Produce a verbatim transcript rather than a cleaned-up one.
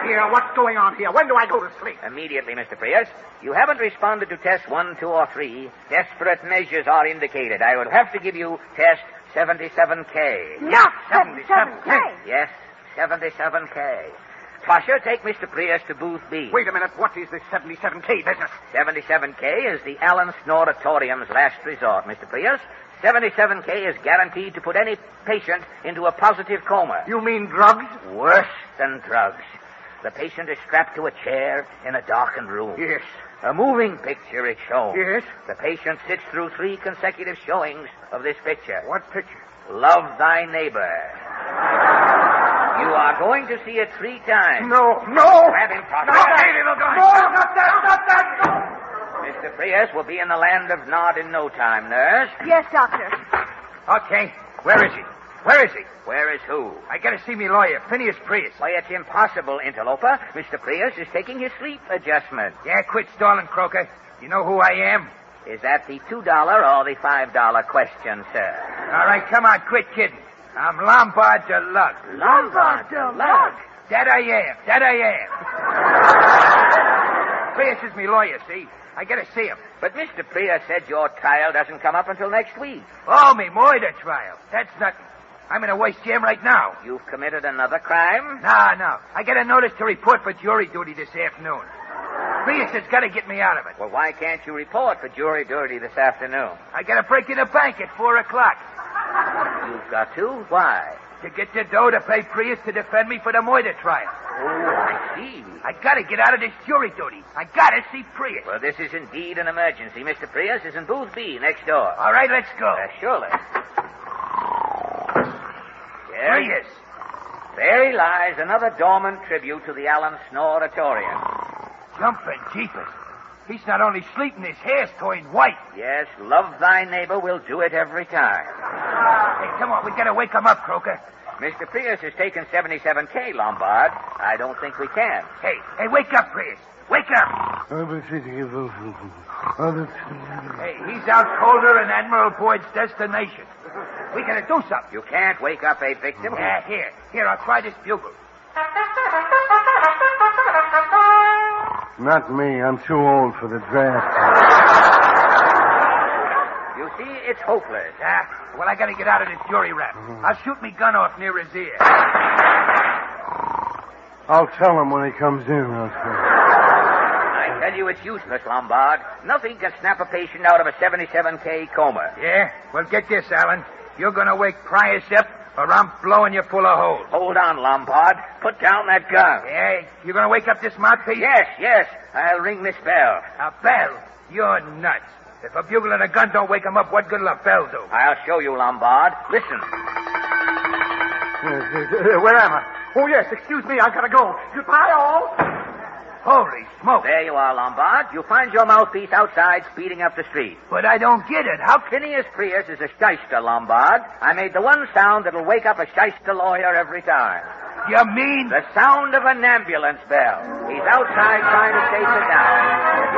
here? What's going on here? When do I go to sleep? Immediately, Mister Prius. You haven't responded to test one, two, or three. Desperate measures are indicated. I would have to give you test seventy-seven K. Not seventy-seven K. Yes, seventy-seven K. Tasha, take Mister Prius to booth B. Wait a minute. What is this seventy-seven K business? seventy-seven K is the Allen Snoratorium's last resort, Mister Prius. seventy-seven K is guaranteed to put any patient into a positive coma. You mean drugs? Worse than drugs. The patient is strapped to a chair in a darkened room. Yes. A moving picture is shown. Yes. The patient sits through three consecutive showings of this picture. What picture? Love Thy Neighbor. You are going to see it three times. No, no. Grab him, Tasha. Not that, little guy. No, not that, not that, no. Mister Prius will be in the land of Nod in no time, nurse. Yes, doctor. Okay. Where is he? Where is he? Where is who? I gotta see me lawyer, Phineas Prius. Why, it's impossible, Interloper. Mister Prius is taking his sleep adjustment. Yeah, quit stalling, Croker. You know who I am? Is that the two dollar or the five dollar question, sir? All right, come on, quit kidding. I'm Lombard de Luck. Lombard de Luck? That I am. That I am. Prius is me lawyer, see? I gotta see him. But Mister Prius said your trial doesn't come up until next week. Oh, me murder trial. That's nothing. I'm in a waste jam right now. You've committed another crime? No, no. I got a notice to report for jury duty this afternoon. Prius has got to get me out of it. Well, why can't you report for jury duty this afternoon? I got to break in the bank at four o'clock. You've got to? Why? To get the dough to pay Prius to defend me for the murder trial. Oh, I see. I got to get out of this jury duty. I got to see Prius. Well, this is indeed an emergency. Mister Prius is in booth B next door. All right, let's go. Uh, surely. There, Prius. There he lies, another dormant tribute to the Allen Snoratorium. Jumping jeepers. He's not only sleeping, his hair's going white. Yes, love thy neighbor will do it every time. Hey, come on, we got to wake him up, Croker. Mister Prius has taken seventy-seven K, Lombard. I don't think we can. Hey, hey, wake up, Prius. Wake up. Hey, he's out colder than Admiral Boyd's destination. We got to do something. You can't wake up a victim. Yeah, here. Here, I'll try this bugle. Not me. I'm too old for the draft. You see, it's hopeless. Ah, well, I got to get out of this jury rap. Mm-hmm. I'll shoot me gun off near his ear. I'll tell him when he comes in. I'll I tell you, it's useless, Lombard. Nothing can snap a patient out of a seventy-seven K coma. Yeah? Well, get this, Alan. You're going to wake Prius up, or I'm blowing you full of holes. Hold on, Lombard. Put down that gun. Yeah? You're going to wake up this mouthpiece? Yes, yes. I'll ring this bell. A bell? You're nuts. If a bugle and a gun don't wake him up, what good will a bell do? I'll show you, Lombard. Listen. Where am I? Oh, yes, excuse me, I've got to go. Goodbye, all. Holy smoke. There you are, Lombard. You find your mouthpiece outside speeding up the street. But I don't get it. How... Phineas Prius is a shyster, Lombard. I made the one sound that'll wake up a shyster lawyer every time. You mean? The sound of an ambulance bell. He's outside trying to chase it down.